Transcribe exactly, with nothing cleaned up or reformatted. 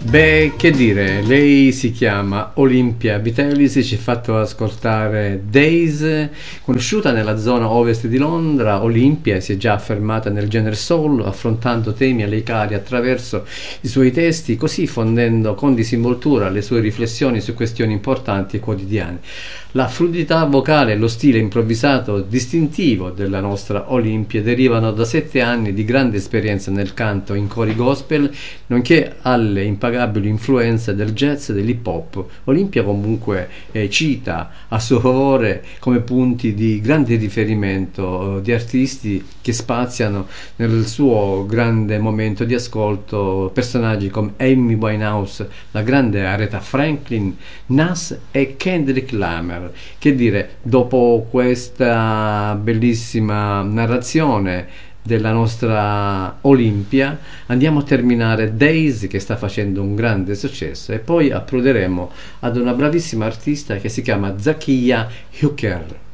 Beh, che dire, lei si chiama Olympia Vitellis, ci ha fatto ascoltare Days, conosciuta nella zona ovest di Londra. Olympia si è già affermata nel genere soul, affrontando temi a lei cari attraverso i suoi testi, così fondendo con disinvoltura le sue riflessioni su questioni importanti e quotidiane. La fluidità vocale e lo stile improvvisato distintivo della nostra Olympia derivano da sette anni di grande esperienza nel canto in cori gospel, nonché alle impagabili influenze del jazz e dell'hip hop. Olimpia comunque eh, cita a suo favore come punti di grande riferimento eh, di artisti che spaziano nel suo grande momento di ascolto personaggi come Amy Winehouse, la grande Aretha Franklin, Nas e Kendrick Lamar. Che dire, dopo questa bellissima narrazione della nostra Olimpia, andiamo a terminare Days, che sta facendo un grande successo, e poi approderemo ad una bravissima artista che si chiama Zakiya Hooker.